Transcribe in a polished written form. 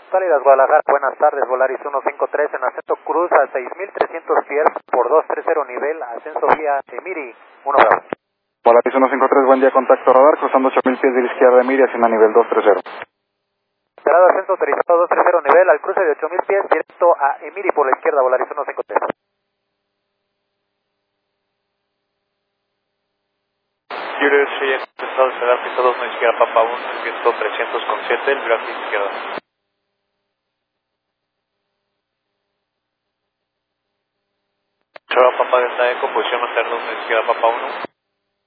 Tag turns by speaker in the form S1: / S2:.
S1: Sálidas Guadalajara, buenas tardes, Volaris 153 en ascenso Cruz a 6.300 pies por 230 nivel, ascenso vía Emiri, 1 bravo.
S2: Volaris 153, buen día, contacto radar, cruzando 8.000 pies de la izquierda de Emiri, haciendo nivel 230.
S1: Cerrado ascenso autorizado 230 nivel al cruce de 8.000 pies, directo a Emiri por la izquierda, Volaris 153.
S3: Yuri, soy el estado de Cedar, pista 2, no izquierda, Papa 1, viento 300 con 7, el viaje izquierda.